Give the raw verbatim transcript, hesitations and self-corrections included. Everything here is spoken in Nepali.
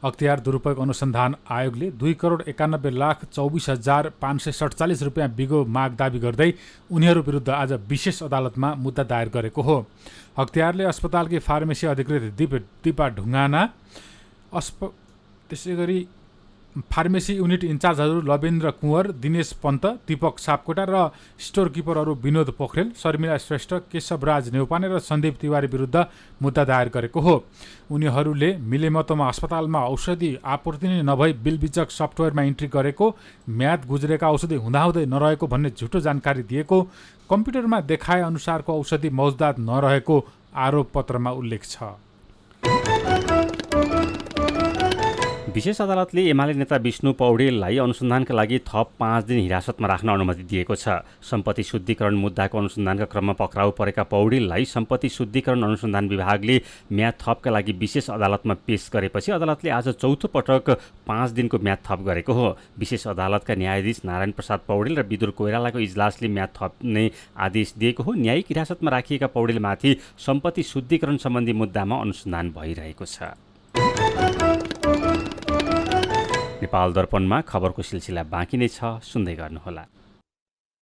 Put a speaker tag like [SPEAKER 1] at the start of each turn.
[SPEAKER 1] अख्तियार दुरुपयोग अनुसन्धान आयोगले दुई करोड एकानब्बे लाख चौबिस हजार पाँच सय सडचालिस रुपियाँ बिगो माग दावी गर्दै उनीहरू विरुद्ध आज विशेष अदालतमा मुद्दा दायर गरेको हो। अख्तियारले अस्पतालकी फार्मेसी अधिकृत दीप दिपा ढुङ्गाना अस्प त्यसै गरी फार्मेसी युनिट इन्चार्जहरू लवेन्द्र कुँवर, दिनेश पन्त, दीपक सापकोटा र स्टोर किपरहरू विनोद पोखरेल, शर्मिला श्रेष्ठ, केशवराज नेउपाने र सन्दीप तिवारी विरुद्ध मुद्दा दायर गरेको हो। उनीहरूले मिलेमतोमा अस्पतालमा औषधि आपूर्ति नै नभई बिलबिचक सफ्टवेयरमा इन्ट्री गरेको, म्याद गुज्रेका औषधि हुँदाहुँदै नरहेको भन्ने झुटो जानकारी दिएको, कम्प्युटरमा देखाए अनुसारको औषधि मौजदात नरहेको आरोप पत्रमा उल्लेख छ।
[SPEAKER 2] विशेष अदालतले एमाले नेता विष्णु पौडेललाई अनुसन्धानका लागि थप पाँच दिन हिरासतमा राख्न अनुमति दिएको छ। सम्पत्ति शुद्धिकरण मुद्दाको अनुसन्धानका क्रममा पक्राउ परेका पौडेललाई सम्पत्ति शुद्धिकरण अनुसन्धान विभागले म्याद थपका लागि विशेष अदालतमा पेश गरेपछि अदालतले आज चौथो पटक पाँच दिनको म्याद थप गरेको हो। विशेष अदालतका न्यायाधीश नारायण प्रसाद पौडेल र विदुर कोइरालाको इजलासले म्याद थप्ने आदेश दिएको हो। न्यायिक हिरासतमा राखिएका पौडेलमाथि सम्पत्ति शुद्धिकरण सम्बन्धी मुद्दामा अनुसन्धान भइरहेको छ। नेपाल दर्पणमा खबरको सिलसिला बाँकी नै छ, सुन्दै गर्नुहोला।